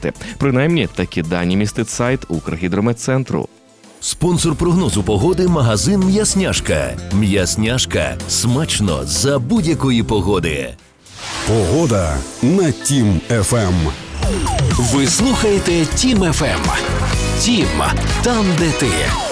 Принаймні, такі дані містить сайт Укргідрометцентру. Спонсор прогнозу погоди – магазин «М'ясняшка». «М'ясняшка» – смачно за будь-якої погоди. Погода на Тім ФМ. Ви слухаєте Тім ФМ. Тім – там, де ти.